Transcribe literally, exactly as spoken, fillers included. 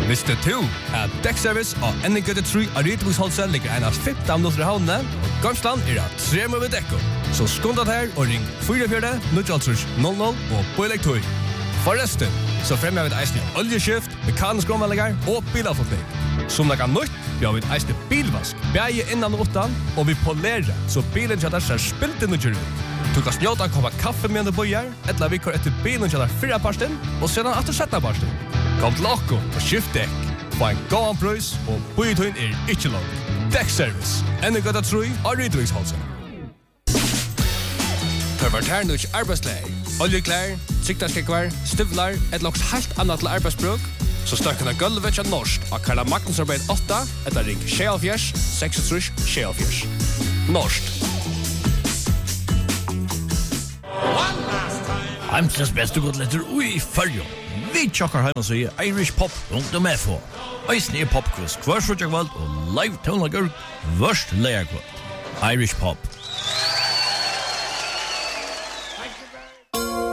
Visste du at Dekkservice og N G T tre Aritebusholse ligger en av femten minutter i havnene, og Gamsland er at tre med ved dekko. Så skundet her og ring fire fire null null null og bøyleg tog. Forresten, så fremmer vi et eisende oljeskift, mekanisk omvallinger og bilavfotning. Som det kan nytt, vi har vi et eisende bilvask, bæge innan og utan, og vi polerer, så bilen kjøtter ser spilt inn og kjører ut. Du kan snjåta en kopp kaffe med en bøyer, eller vi kår etter bilen kjøtter fire parsten, og sedan etter sjette parsten. Kom til okko og skift dekk. Få en gåan prøys, og bøyetøyen er ikke lov. Dekkservice, N G T tre og Rydviksholsen. Pervertern og arbeidsleir, oljeklær, siktarskekvar, støvlar, et loks helt annet til arbeidsbruk, så støkkene gulvet til norsk av Karla Magnusarbeid åtta, etter ring sjealfjers, seksogtrys, sjealfjers. Norsk. Heimsens beste godletter ui fyrjo. Vi tjokkar heim og sier Irish Pop rundt om F H. Eisne er popquiz, hver frutjagvald og live tonlager, vørst leierkvald. Irish Pop.